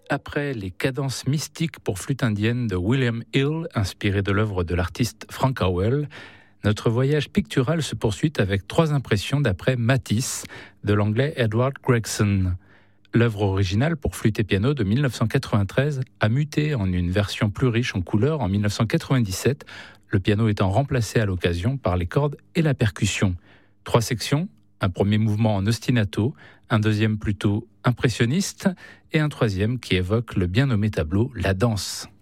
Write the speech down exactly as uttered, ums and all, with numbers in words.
Après les cadences mystiques pour flûte indienne de William Hill, inspiré de l'œuvre de l'artiste Frank Howell, notre voyage pictural se poursuit avec trois impressions d'après Matisse, de l'anglais Edward Gregson. L'œuvre originale pour flûte et piano de dix-neuf cent quatre-vingt-treize a muté en une version plus riche en couleurs en dix-neuf cent quatre-vingt-dix-sept, le piano étant remplacé à l'occasion par les cordes et la percussion. Trois sections, un premier mouvement en ostinato, un deuxième plutôt impressionniste et un troisième qui évoque le bien nommé tableau La Danse.